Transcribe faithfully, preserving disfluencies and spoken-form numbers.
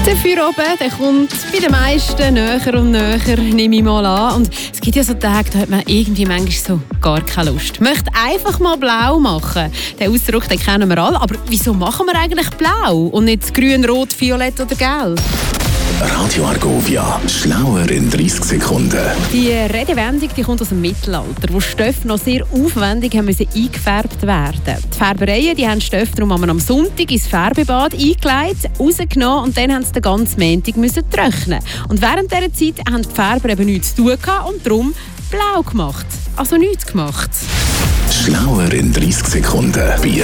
Der Feierabend, der kommt bei den meisten näher und näher, nehme ich mal an. Und es gibt ja so Tage, da hat man irgendwie manchmal so gar keine Lust. Möchte einfach mal blau machen. Den Ausdruck, den kennen wir alle. Aber wieso machen wir eigentlich blau und nicht grün, rot, violett oder gelb? Radio Argovia, schlauer in dreißig Sekunden. Die Redewendung die kommt aus dem Mittelalter, wo Stoffe noch sehr aufwendig haben müssen eingefärbt werden. Die Färbereien die haben Stoffe darum am Sonntag ins Färbebad eingelegt, rausgenommen und dann haben sie den ganzen Montag müssen trocknen. Und während dieser Zeit haben die Färber eben nichts zu tun gehabt und darum blau gemacht. Also nichts gemacht. Schlauer in dreißig Sekunden. Bei